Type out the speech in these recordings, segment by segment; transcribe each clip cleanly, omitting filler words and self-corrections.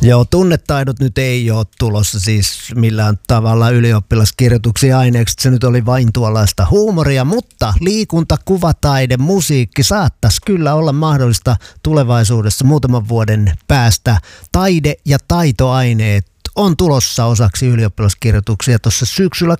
Joo, tunnetaidot nyt ei ole tulossa siis millään tavalla ylioppilaskirjoituksia aineeksi. Se nyt oli vain tuollaista huumoria, mutta liikunta, kuvataide, musiikki saattaisi kyllä olla mahdollista tulevaisuudessa muutaman vuoden päästä. Taide- ja taitoaineet on tulossa osaksi ylioppilaskirjoituksia tuossa syksyllä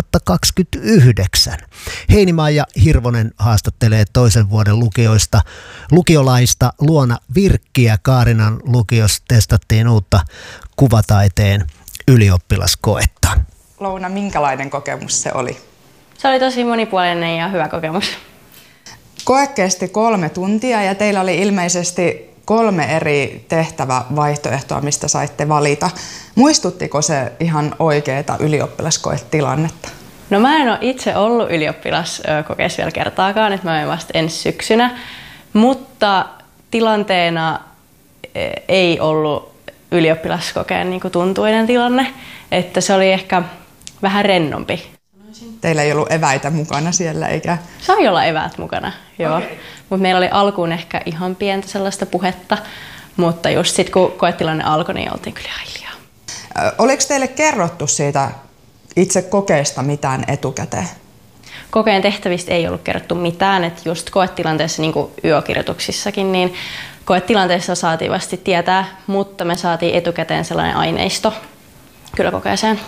2029. Heini-Maija Hirvonen haastattelee toisen vuoden lukiolaista Luona Virkkiä. Kaarinan lukiossa testattiin uutta kuvataiteen ylioppilaskoetta. Louna, minkälainen kokemus se oli? Se oli tosi monipuolinen ja hyvä kokemus. Koe kesti 3 tuntia ja teillä oli ilmeisesti 3 eri tehtävävaihtoehtoa, mistä saitte valita. Muistuttiko se ihan oikeaa ylioppilaskoetilannetta? No mä en ole itse ollut ylioppilaskokeessa vielä kertaakaan, että mä menen vasta ensi syksynä, mutta tilanteena ei ollut ylioppilaskokeen niin kuin tuntuinen tilanne, että se oli ehkä vähän rennompi. Teillä ei ollut eväitä mukana siellä, eikä? Sai olla eväät mukana, joo. Okay. Mutta meillä oli alkuun ehkä ihan pientä sellaista puhetta, mutta just sitten kun koetilanne alkoi, niin oltiin kyllä hiljaa. Oliko teille kerrottu siitä itse kokeesta mitään etukäteen? Kokeen tehtävistä ei ollut kerrottu mitään, että just koetilanteessa, niin kuin yökirjoituksissakin, niin koetilanteessa saatiin vasti tietää, mutta me saatiin etukäteen sellainen aineisto kyllä kokeeseen.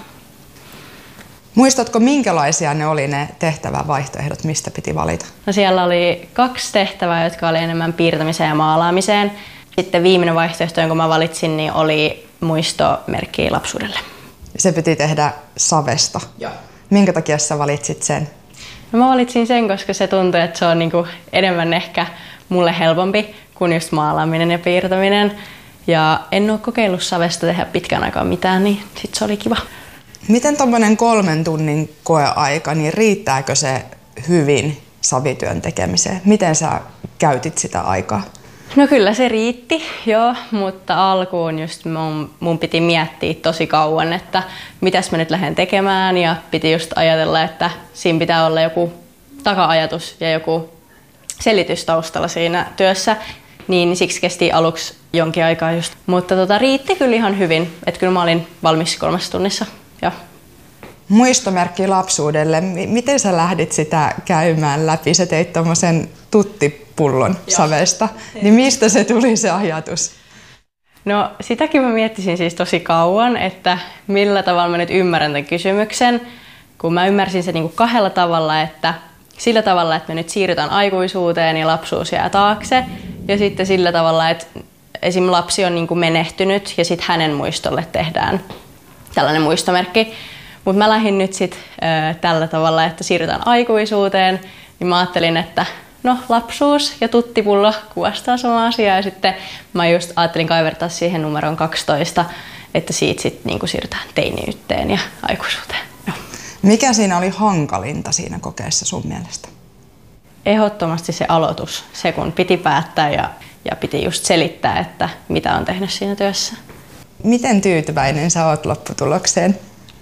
Muistatko, minkälaisia ne oli ne tehtävävaihtoehdot, mistä piti valita? No siellä oli 2 tehtävää, jotka oli enemmän piirtämiseen ja maalaamiseen. Sitten viimeinen vaihtoehto, jonka mä valitsin, niin oli muistomerkki lapsuudelle. Se piti tehdä savesta. Joo. Minkä takia sä valitsit sen? No mä valitsin sen, koska se tuntui, että se on niinku enemmän ehkä mulle helpompi kuin just maalaaminen ja piirtäminen. Ja en ole kokeillut savesta tehdä pitkään aikaa mitään, niin sit se oli kiva. Miten tommoinen 3 tunnin koeaika, niin riittääkö se hyvin savityön tekemiseen? Miten sä käytit sitä aikaa? No kyllä se riitti, joo, mutta alkuun just mun piti miettiä tosi kauan, että mitäs mä nyt lähden tekemään ja piti just ajatella, että siinä pitää olla joku taka-ajatus ja joku selitys taustalla siinä työssä, niin siksi kesti aluksi jonkin aikaa just. Mutta riitti kyllä ihan hyvin, että kyllä mä olin valmis 3 tunnissa. Joo. Muistomerkki lapsuudelle. Miten sä lähdit sitä käymään läpi? Sä teit tommosen tuttipullon savesta. Niin mistä se tuli se ajatus? No sitäkin mä miettisin siis tosi kauan, että millä tavalla mä nyt ymmärrän tämän kysymyksen. Kun mä ymmärsin sen niin kuin 2 tavalla, että sillä tavalla, että me nyt siirrytään aikuisuuteen ja lapsuus jää taakse. Ja sitten sillä tavalla, että esim. Lapsi on niin kuin menehtynyt ja sitten hänen muistolle tehdään tällainen muistomerkki. Mutta mä lähdin nyt sitten tällä tavalla, että siirrytään aikuisuuteen, niin mä ajattelin, että no lapsuus ja tuttipullo kuvastaa samaa asiaa. Ja sitten mä just ajattelin kaivertaa siihen numeroon 12, että siitä sitten niinku siirrytään teiniyteen ja aikuisuuteen. Joo. Mikä siinä oli hankalinta siinä kokeessa sun mielestä? Ehdottomasti se aloitus, se kun piti päättää ja piti just selittää, että mitä on tehnyt siinä työssä. Miten tyytyväinen sä oot lopputulokseen?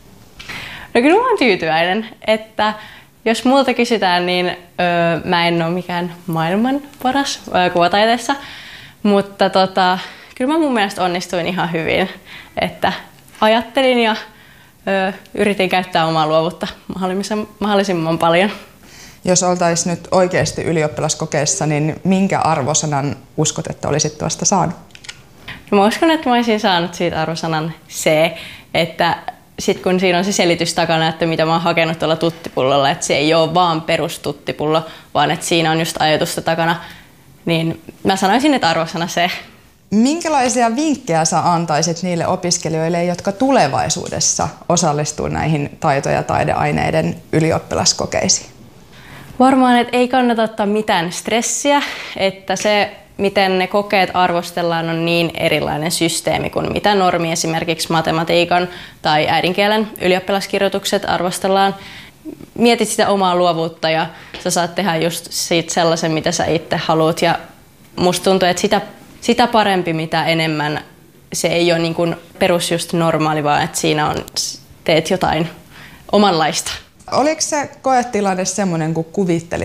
No kyllä mä oon tyytyväinen, että jos multa kysytään, niin mä en ole mikään maailman paras kuvataiteessa, mutta kyllä mä mun mielestä onnistuin ihan hyvin, että ajattelin ja yritin käyttää omaa luovuutta mahdollisimman paljon. Jos oltaisiin nyt oikeasti ylioppilaskokeessa, niin minkä arvosanan uskot, että olisit tuosta saanut? No mä uskon, että mä olisin saanut siitä arvosanan C, että sitten kun siinä on se selitys takana, että mitä mä oon hakenut tuolla tuttipullolla, että se ei ole vaan perustuttipullo, vaan että siinä on just ajatusta takana, niin mä sanoisin, että arvosana C. Minkälaisia vinkkejä sä antaisit niille opiskelijoille, jotka tulevaisuudessa osallistuu näihin taito- ja taideaineiden ylioppilaskokeisiin? Varmaan, että ei kannata ottaa mitään stressiä, että se, miten ne kokeet arvostellaan, on niin erilainen systeemi kuin mitä normi esimerkiksi matematiikan tai äidinkielen ylioppilaskirjoitukset arvostellaan. Mietit sitä omaa luovuutta ja sä saat tehdä just siitä sellaisen, mitä sä itse haluat. Ja musta tuntuu, että sitä parempi, mitä enemmän se ei ole niin kuin perus just normaali, vaan että siinä teet jotain omanlaista. Oliko se koetilanne semmoinen, kun kuvittelit